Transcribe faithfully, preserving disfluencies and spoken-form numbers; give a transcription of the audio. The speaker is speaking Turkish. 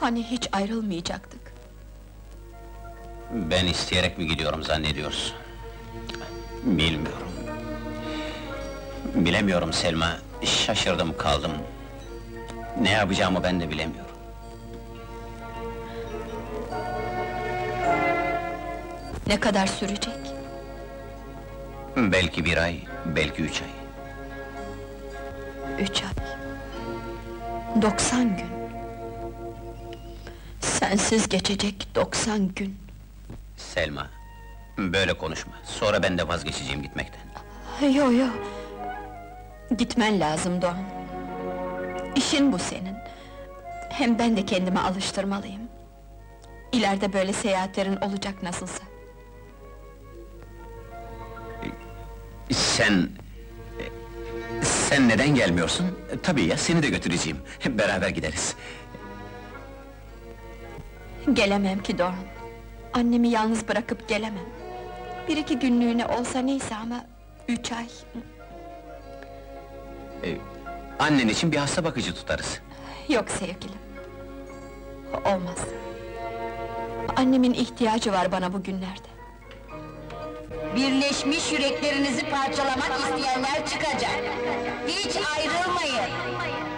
Hani hiç ayrılmayacaktık? Ben isteyerek mi gidiyorum zannediyorsun? Bilmiyorum. Bilemiyorum Selma, şaşırdım kaldım. Ne yapacağımı ben de bilemiyorum. Ne kadar sürecek? Belki bir ay, belki üç ay. Üç ay. Doksan gün. Sensiz geçecek doksan gün. Selma, böyle konuşma. Sonra ben de vazgeçeceğim gitmekten. Yo yo. Gitmen lazım Doğan. İşin bu senin. Hem ben de kendimi alıştırmalıyım. İleride böyle seyahatlerin olacak nasılsa. Sen... Sen neden gelmiyorsun? Tabii ya, seni de götüreceğim. Beraber gideriz. Gelemem ki Doğan. Annemi yalnız bırakıp gelemem. Bir iki günlüğüne olsa neyse ama... Üç ay... Ee, annen için bir hasta bakıcı tutarız. Yok sevgilim. Olmaz. Annemin ihtiyacı var bana bugünlerde. Birleşmiş yüreklerinizi parçalamak isteyenler çıkacak. Hiç ayrılmayın.